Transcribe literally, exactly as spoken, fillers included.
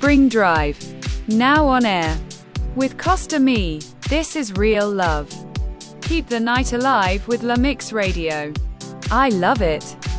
Spring Drive. Now on air. With Costa Me. This is real love. Keep the night alive with La Mix Radio. I love it.